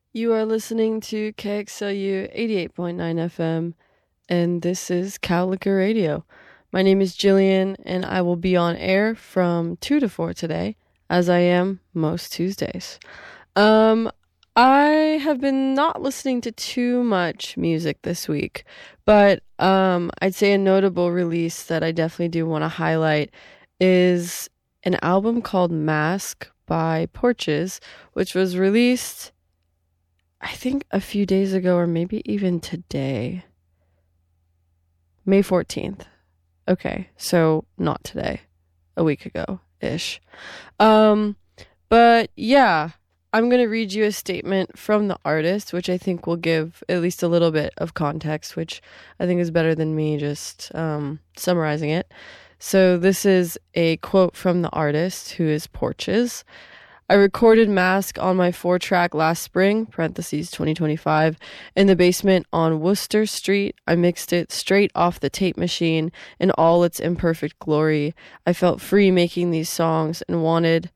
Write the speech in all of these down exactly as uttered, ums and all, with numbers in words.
You are listening to K X L U eighty-eight point nine F M, and this is Cowlicker Radio. My name is Jillian, and I will be on air from two to four today, as I am most Tuesdays. Um, I have been not listening to too much music this week, but um, I'd say a notable release that I definitely do want to highlight is an album called Mask by Porches, which was released I think a few days ago or maybe even today. May fourteenth. Okay, so not today. A week ago-ish. Um, but yeah, I'm going to read you a statement from the artist, which I think will give at least a little bit of context, which I think is better than me just um, summarizing it. So this is a quote from the artist, who is Porches. I recorded Mask on my four-track last spring, parentheses twenty twenty-five, in the basement on Worcester Street. I mixed it straight off the tape machine in all its imperfect glory. I felt free making these songs and wanted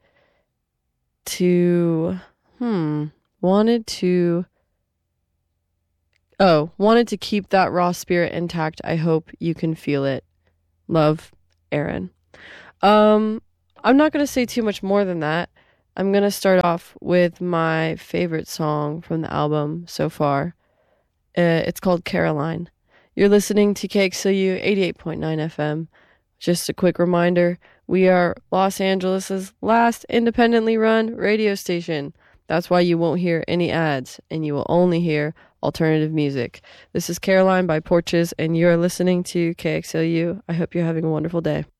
to, hmm, wanted to, oh, wanted to keep that raw spirit intact. I hope you can feel it. Love, Aaron. Um, I'm not going to say too much more than that. I'm going to start off with my favorite song from the album so far. Uh, it's called Caroline. You're listening to K X L U eighty-eight point nine F M. Just a quick reminder, we are Los Angeles' last independently run radio station. That's why you won't hear any ads, and you will only hear alternative music. This is Caroline by Porches, and you're listening to K X L U. I hope you're having a wonderful day.